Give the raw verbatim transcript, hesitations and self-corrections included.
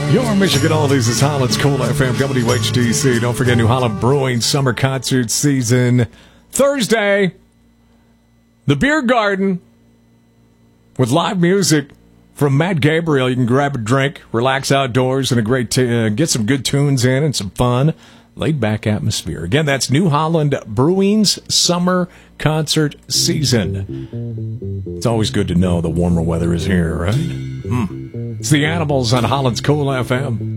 Your Michigan Oldies is Holland's Cool F M, W H D C. Don't forget New Holland Brewing Summer Concert Season. Thursday, the Beer Garden with live music from Matt Gabriel. You can grab a drink, relax outdoors, and a great t- uh, get some good tunes in and some fun, laid-back atmosphere. Again, that's New Holland Brewing's Summer Concert Season. It's always good to know the warmer weather is here, right? Mm. It's the Animals on Holland's Cool F M.